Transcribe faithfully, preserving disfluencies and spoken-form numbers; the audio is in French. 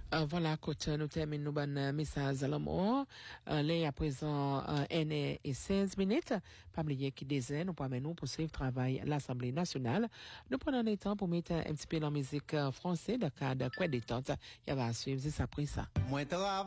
Euh, voilà, coach, nous terminons nos bon message à l'amour. Euh, là, à présent, euh, N et seize minutes. Pas oublier qui désire, nous pourrons nous poursuivre travail à l'Assemblée nationale. Nous prenons le temps pour mettre un petit peu la musique française, de cadre quoi détente. Il va suivre, c'est après ça. Moi,